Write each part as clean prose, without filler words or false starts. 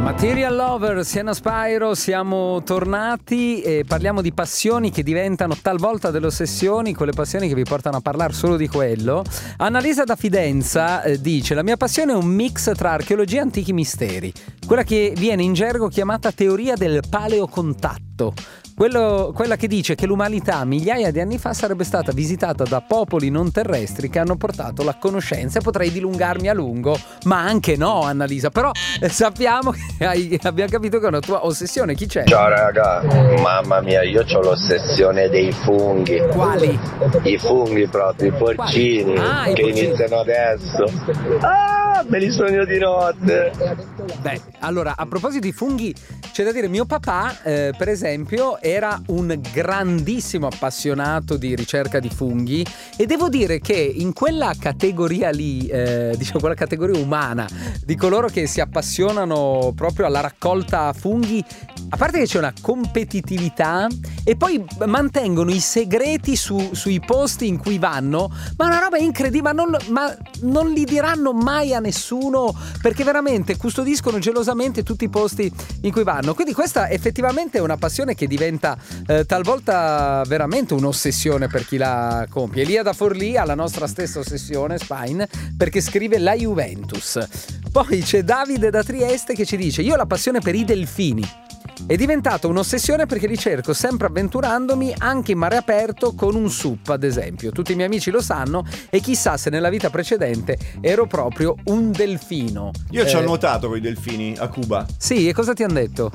Material Lover, Sienna Spyro, siamo tornati e parliamo di passioni che diventano talvolta delle ossessioni, quelle passioni che vi portano a parlare solo di quello. Annalisa da Fidenza dice: la mia passione è un mix tra archeologia e antichi misteri, quella che viene in gergo chiamata teoria del paleocontatto. Quella che dice che l'umanità migliaia di anni fa sarebbe stata visitata da popoli non terrestri che hanno portato la conoscenza. Potrei dilungarmi a lungo, ma anche no, Annalisa. Però sappiamo che abbiamo capito che è una tua ossessione. Chi c'è? Ciao raga, mamma mia, io ho l'ossessione dei funghi. Quali? I funghi proprio, i porcini, i che porcini iniziano adesso. Ah, me li sogno di notte. Beh, allora, a proposito di funghi, c'è da dire, mio papà, per esempio, era un grandissimo appassionato di ricerca di funghi, e devo dire che in quella categoria lì, diciamo quella categoria umana, di coloro che si appassionano proprio alla raccolta funghi, a parte che c'è una competitività e poi mantengono i segreti sui posti in cui vanno, ma una roba incredibile, ma non li diranno mai a nessuno, perché veramente custodiscono gelosamente tutti i posti in cui vanno. Quindi questa effettivamente è una passione che diventa talvolta veramente un'ossessione per chi la compie. Elia da Forlì ha la nostra stessa ossessione, Spine, perché scrive la Juventus. Poi c'è Davide da Trieste che ci dice: io ho la passione per i delfini. È diventata un'ossessione perché li cerco sempre avventurandomi anche in mare aperto con un SUP, ad esempio. Tutti i miei amici lo sanno e chissà se nella vita precedente ero proprio un delfino. Io ci ho nuotato con i delfini a Cuba. Sì, e cosa ti hanno detto?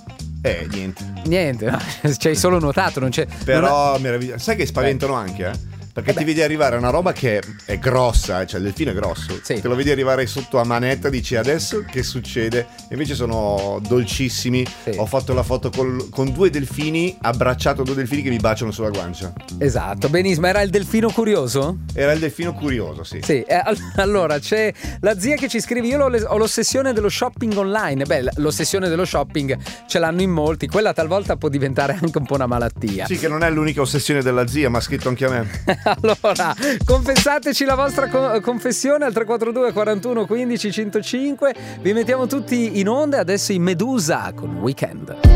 Niente, no, ci hai solo nuotato, non c'è. Però meraviglioso. Sai che spaventano anche, Perché ti vedi arrivare una roba che è grossa, cioè il delfino è grosso. Sì. Te lo vedi arrivare sotto a manetta, dici adesso che succede? E invece sono dolcissimi. Sì. Ho fatto la foto con due delfini, abbracciato due delfini che mi baciano sulla guancia. Esatto, benissimo. Era il delfino curioso? Era il delfino curioso, sì. Sì, allora c'è la zia che ci scrive: io ho l'ossessione dello shopping online. Beh, l'ossessione dello shopping ce l'hanno in molti, quella talvolta può diventare anche un po' una malattia. Sì, che non è l'unica ossessione della zia, ma ha scritto anche a me. Allora, confessateci la vostra confessione al 342 41 15 105. Vi mettiamo tutti in onda. Adesso in Medusa con Weekend.